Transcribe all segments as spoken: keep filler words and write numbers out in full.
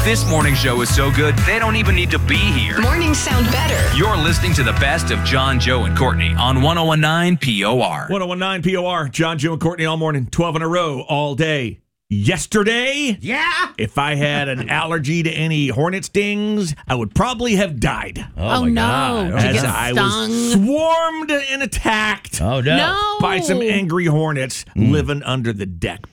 This morning show is so good, they don't even need to be here. Mornings sound better. You're listening to the best of John, Joe, and Courtney on one oh one nine P O R. one oh one nine P O R, John, Joe, and Courtney all morning, twelve in a row, all day. Yesterday, Yeah. if I had an allergy to any hornet stings, I would probably have died. Oh, Oh, my no. God. Did you As get I stung? was swarmed and attacked Oh, no. No. by some angry hornets living under the deck.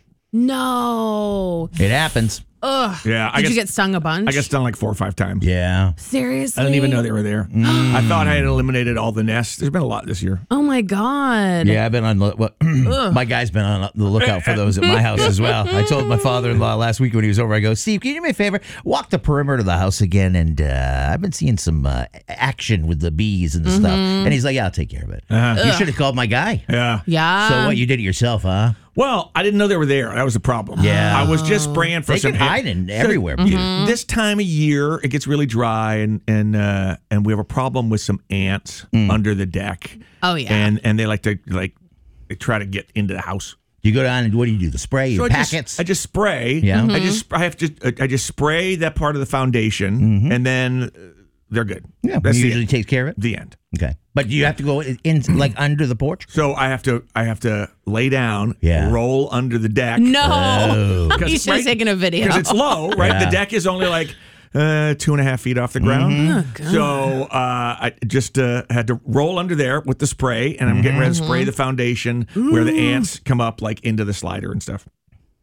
No. It happens. Ugh. Yeah, I Did guess, you get stung a bunch? I got stung like four or five times. Yeah. Seriously? I didn't even know they were there. I thought I had eliminated all the nests. There's been a lot this year. Oh, my God. Yeah, I've been on the, well, my guy's been on the lookout for those at my house as well. I told my father-in-law last week when he was over, I go, Steve, can you do me a favor? Walk the perimeter of the house again, and uh, I've been seeing some uh, action with the bees and the stuff. And he's like, yeah, I'll take care of it. Uh-huh. You should have called my guy. Yeah. Yeah. So what, you did it yourself, huh? Well, I didn't know they were there. That was the problem. Yeah. I was just spraying for They some can hide in So, everywhere. Mm-hmm. This time of year, it gets really dry, and and uh, and we have a problem with some ants under the deck. Oh, yeah. And and they like to like they try to get into the house. You go down and what do you do? The spray, So your I packets? just, I just spray. Yeah. I just I have to I just spray that part of the foundation, and then uh, they're good. yeah, That's he the usually end. takes care of it. The end. Okay. But do you have to go in, like, under the porch? So I have to I have to lay down, Yeah. roll under the deck. No. Because- You should have right? taken a video. Because it's low, right? Yeah. The deck is only like uh, two and a half feet off the ground. Mm-hmm. Oh, So uh, I just uh, had to roll under there with the spray, and I'm getting ready to Mm-hmm. spray the foundation where the ants come up like into the slider and stuff.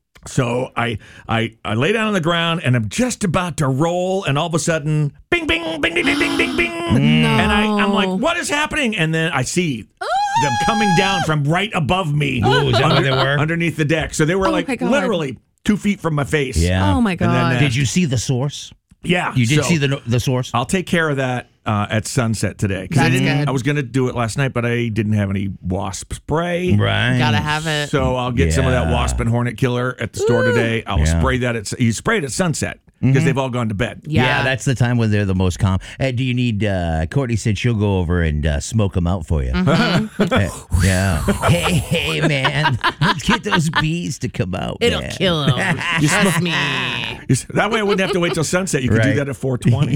So I, I I lay down on the ground, and I'm just about to roll, and all of a sudden, bing, bing, bing, bing, bing, bing, bing, bing. And I, I'm like, what is happening? And then I see them coming down from right above me. Ooh, is that where they were? Underneath the deck. So they were Oh, like my God. literally two feet from my face. Yeah. Oh, my then, God. uh, Did you see the source? Yeah. You did so see the the source? I'll take care of that uh, at sunset today. 'Cause I, That's didn't, good. I was going to do it last night, but I didn't have any wasp spray. Right. Gotta have it. So I'll get some of that Yeah. wasp and hornet killer at the store today. I'll Yeah. spray that at you spray it at sunset because they've all gone to bed. Yeah. Yeah. that's the time when they're the most calm. Uh, do you need, uh, Courtney said she'll go over and uh, smoke them out for you. Uh, yeah. Hey, hey, man. Let's get those bees to come out. It'll man. kill him. Trust me. That way I wouldn't have to wait till sunset. You could do Right. that at four twenty.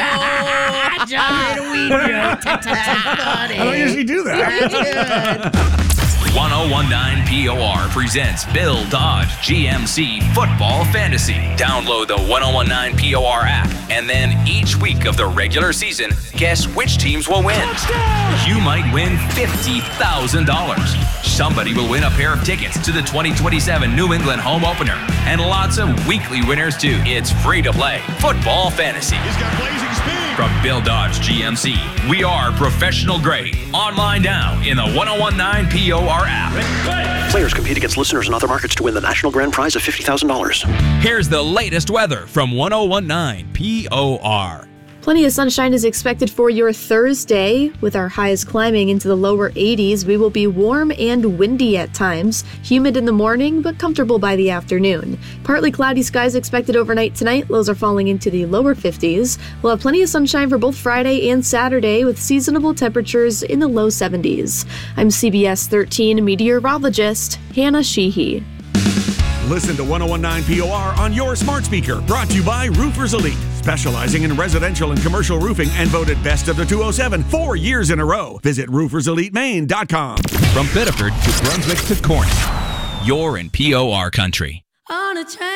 Ayo, John. I don't usually do that. one oh one nine P O R presents Bill Dodge G M C Football Fantasy. Download the one oh one nine P O R app, and then each week of the regular season, guess which teams will win. You might win fifty thousand dollars. Somebody will win a pair of tickets to the twenty twenty-seven New England home opener, and lots of weekly winners too. It's free to play Football Fantasy. He's got blazing speed. From Bill Dodge G M C, we are professional grade. Online now in the one oh one nine P O R app. Players compete against listeners in other markets to win the national grand prize of fifty thousand dollars. Here's the latest weather from one oh one nine P O R. Plenty of sunshine is expected for your Thursday. With our highs climbing into the lower eighties, we will be warm and windy at times, humid in the morning, but comfortable by the afternoon. Partly cloudy skies expected overnight tonight. Lows are falling into the lower fifties. We'll have plenty of sunshine for both Friday and Saturday, with seasonable temperatures in the low seventies. I'm C B S thirteen meteorologist Hannah Sheehy. Listen to one oh one nine P O R on your smart speaker. Brought to you by Roofers Elite, specializing in residential and commercial roofing and voted best of the two oh seven four years in a row. Visit roofers elite maine dot com. From Biddeford to Brunswick to Corning, you're in P O R country. On a train.